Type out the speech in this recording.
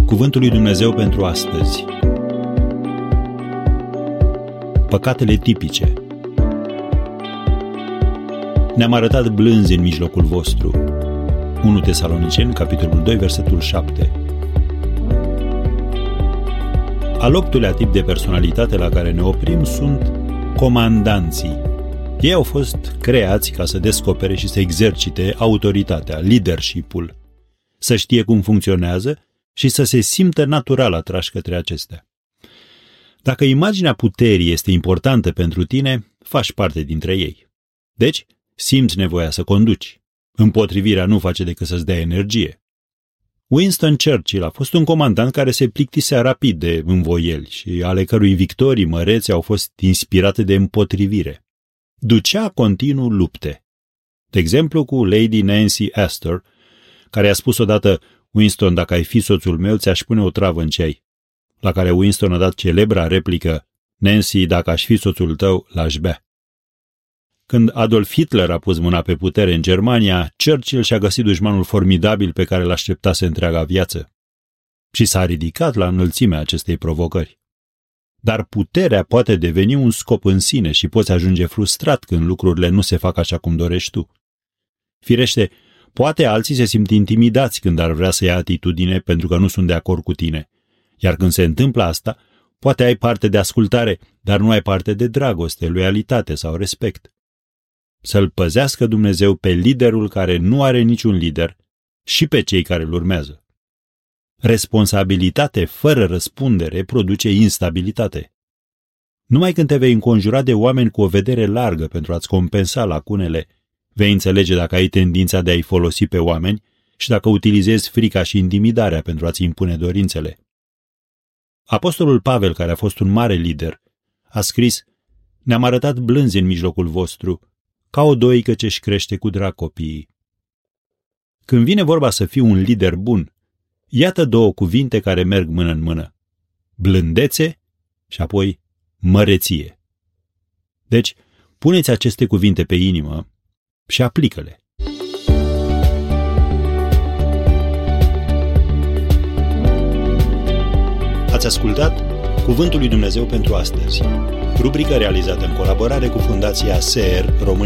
Cuvântul lui Dumnezeu pentru astăzi. Păcatele tipice. Ne-am arătat blânzi în mijlocul vostru. 1 Tesaloniceni, capitolul 2, versetul 7. Al optulea tip de personalitate la care ne oprim sunt comandanții. Ei au fost creați ca să descopere și să exercite autoritatea, leadership-ul, să știe cum funcționează și să se simtă natural atrași către acestea. Dacă imaginea puterii este importantă pentru tine, faci parte dintre ei. Deci, simți nevoia să conduci. Împotrivirea nu face decât să-ți dea energie. Winston Churchill a fost un comandant care se plictisea rapid de învoieli și ale cărui victorii mărețe au fost inspirate de împotrivire. Ducea continuu lupte. De exemplu cu Lady Nancy Astor, care a spus odată: Winston, dacă ai fi soțul meu, ți-aș pune o travă în ceai. La care Winston a dat celebra replică: Nancy, dacă aș fi soțul tău, l-aș bea. Când Adolf Hitler a pus mâna pe putere în Germania, Churchill și-a găsit dușmanul formidabil pe care l-așteptase întreaga viață. Și s-a ridicat la înălțimea acestei provocări. Dar puterea poate deveni un scop în sine și poți ajunge frustrat când lucrurile nu se fac așa cum dorești tu. Firește, poate alții se simt intimidați când ar vrea să ia atitudine pentru că nu sunt de acord cu tine. Iar când se întâmplă asta, poate ai parte de ascultare, dar nu ai parte de dragoste, loialitate sau respect. Să-l păzească Dumnezeu pe liderul care nu are niciun lider și pe cei care îl urmează. Responsabilitate fără răspundere produce instabilitate. Numai când te vei înconjura de oameni cu o vedere largă pentru a-ți compensa lacunele, vei înțelege dacă ai tendința de a-i folosi pe oameni și dacă utilizezi frica și intimidarea pentru a-ți impune dorințele. Apostolul Pavel, care a fost un mare lider, a scris: Ne-am arătat blânzi în mijlocul vostru, ca o doică ce-și crește cu drag copiii. Când vine vorba să fii un lider bun, iată două cuvinte care merg mână în mână: blândețe și apoi măreție. Deci, puneți aceste cuvinte pe inimă și aplică-le. Ați ascultat Cuvântul lui Dumnezeu pentru astăzi, rubrica realizată în colaborare cu Fundația SER România.